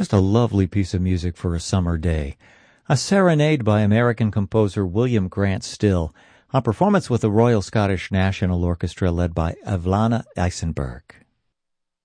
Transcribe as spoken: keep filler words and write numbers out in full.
Just a lovely piece of music for a summer day. A serenade by American composer William Grant Still, a performance with the Royal Scottish National Orchestra led by Evelina Eisenberg.